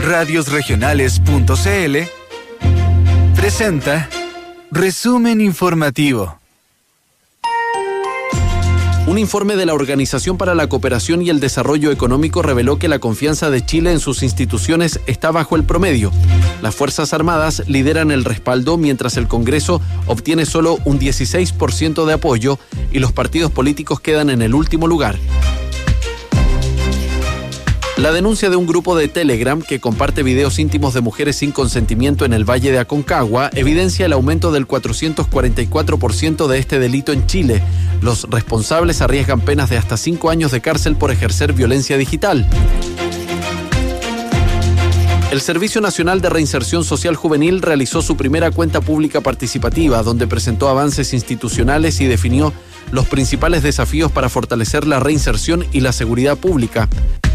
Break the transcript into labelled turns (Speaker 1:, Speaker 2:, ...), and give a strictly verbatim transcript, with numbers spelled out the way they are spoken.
Speaker 1: radios regionales punto c l presenta Resumen Informativo.
Speaker 2: Un informe de la Organización para la Cooperación y el Desarrollo Económico reveló que la confianza de Chile en sus instituciones está bajo el promedio. Las Fuerzas Armadas lideran el respaldo, mientras el Congreso obtiene solo un dieciséis por ciento de apoyo y los partidos políticos quedan en el último lugar. La denuncia de un grupo de Telegram que comparte videos íntimos de mujeres sin consentimiento en el Valle de Aconcagua evidencia el aumento del cuatrocientos cuarenta y cuatro por ciento de este delito en Chile. Los responsables arriesgan penas de hasta cinco años de cárcel por ejercer violencia digital. El Servicio Nacional de Reinserción Social Juvenil realizó su primera cuenta pública participativa, donde presentó avances institucionales y definió los principales desafíos para fortalecer la reinserción y la seguridad pública.